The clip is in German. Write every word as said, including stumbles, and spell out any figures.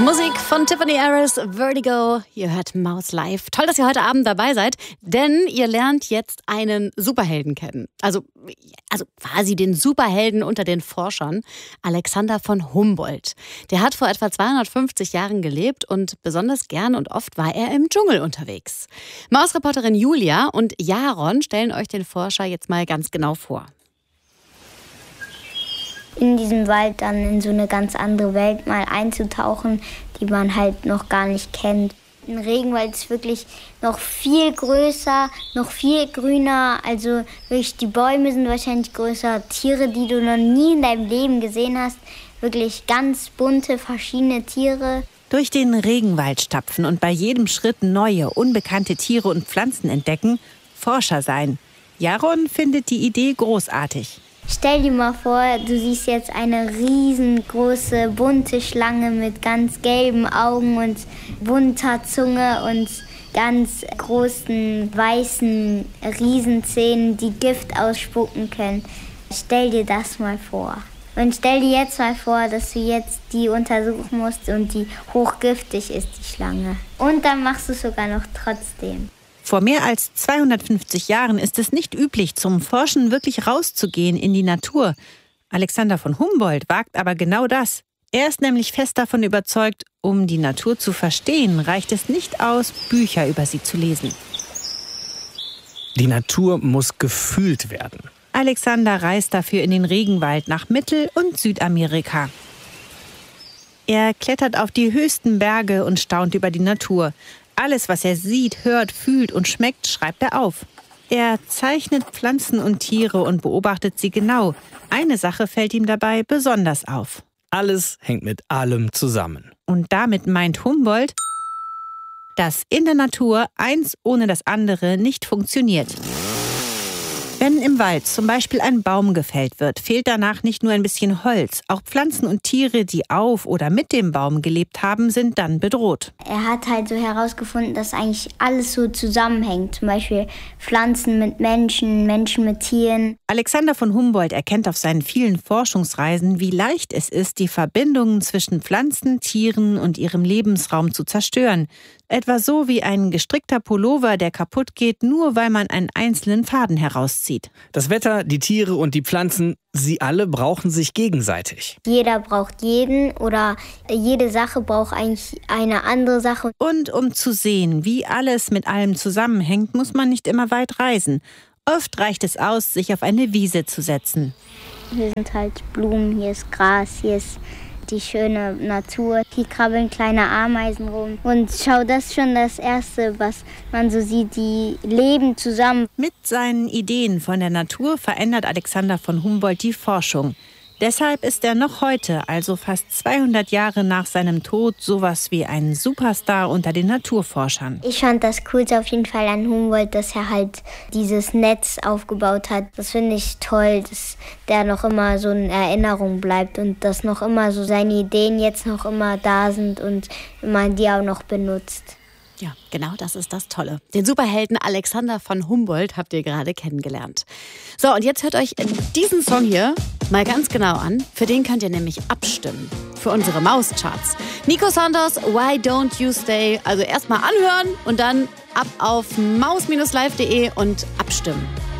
Musik von Tiffany Harris, Vertigo. Ihr hört Maus live. Toll, dass ihr heute Abend dabei seid, denn ihr lernt jetzt einen Superhelden kennen. Also, also quasi den Superhelden unter den Forschern, Alexander von Humboldt. Der hat vor etwa zweihundertfünfzig Jahren gelebt und besonders gern und oft war er im Dschungel unterwegs. Mausreporterin Julia und Jaron stellen euch den Forscher jetzt mal ganz genau vor. In diesem Wald dann in so eine ganz andere Welt mal einzutauchen, die man halt noch gar nicht kennt. Ein Regenwald ist wirklich noch viel größer, noch viel grüner. Also wirklich die Bäume sind wahrscheinlich größer, Tiere, die du noch nie in deinem Leben gesehen hast. Wirklich ganz bunte, verschiedene Tiere. Durch den Regenwald stapfen und bei jedem Schritt neue, unbekannte Tiere und Pflanzen entdecken, Forscher sein. Jaron findet die Idee großartig. Stell dir mal vor, du siehst jetzt eine riesengroße, bunte Schlange mit ganz gelben Augen und bunter Zunge und ganz großen, weißen Riesenzähnen, die Gift ausspucken können. Stell dir das mal vor. Und stell dir jetzt mal vor, dass du jetzt die untersuchen musst und die hochgiftig ist, die Schlange. Und dann machst du es sogar noch trotzdem. Vor mehr als zweihundertfünfzig Jahren ist es nicht üblich, zum Forschen wirklich rauszugehen in die Natur. Alexander von Humboldt wagt aber genau das. Er ist nämlich fest davon überzeugt, um die Natur zu verstehen, reicht es nicht aus, Bücher über sie zu lesen. Die Natur muss gefühlt werden. Alexander reist dafür in den Regenwald nach Mittel- und Südamerika. Er klettert auf die höchsten Berge und staunt über die Natur. Alles, was er sieht, hört, fühlt und schmeckt, schreibt er auf. Er zeichnet Pflanzen und Tiere und beobachtet sie genau. Eine Sache fällt ihm dabei besonders auf. Alles hängt mit allem zusammen. Und damit meint Humboldt, dass in der Natur eins ohne das andere nicht funktioniert. Wenn im Wald zum Beispiel ein Baum gefällt wird, fehlt danach nicht nur ein bisschen Holz. Auch Pflanzen und Tiere, die auf oder mit dem Baum gelebt haben, sind dann bedroht. Er hat halt so herausgefunden, dass eigentlich alles so zusammenhängt. Zum Beispiel Pflanzen mit Menschen, Menschen mit Tieren. Alexander von Humboldt erkennt auf seinen vielen Forschungsreisen, wie leicht es ist, die Verbindungen zwischen Pflanzen, Tieren und ihrem Lebensraum zu zerstören. Etwa so wie ein gestrickter Pullover, der kaputt geht, nur weil man einen einzelnen Faden herauszieht. Das Wetter, die Tiere und die Pflanzen, sie alle brauchen sich gegenseitig. Jeder braucht jeden oder jede Sache braucht eigentlich eine andere Sache. Und um zu sehen, wie alles mit allem zusammenhängt, muss man nicht immer weit reisen. Oft reicht es aus, sich auf eine Wiese zu setzen. Hier sind halt Blumen, hier ist Gras, hier ist die schöne Natur. Hier krabbeln kleine Ameisen rum. Und schau, das ist schon das Erste, was man so sieht. Die leben zusammen. Mit seinen Ideen von der Natur verändert Alexander von Humboldt die Forschung. Deshalb ist er noch heute, also fast zweihundert Jahre nach seinem Tod, sowas wie ein Superstar unter den Naturforschern. Ich fand das Coolste auf jeden Fall an Humboldt, dass er halt dieses Netz aufgebaut hat. Das finde ich toll, dass der noch immer so in Erinnerung bleibt und dass noch immer so seine Ideen jetzt noch immer da sind und man die auch noch benutzt. Ja, genau, das ist das Tolle. Den Superhelden Alexander von Humboldt habt ihr gerade kennengelernt. So, und jetzt hört euch diesen Song hier mal ganz genau an. Für den könnt ihr nämlich abstimmen. Für unsere Mauscharts. Nico Santos, Why Don't You Stay? Also erstmal anhören und dann ab auf maus Bindestrich live punkt de und abstimmen.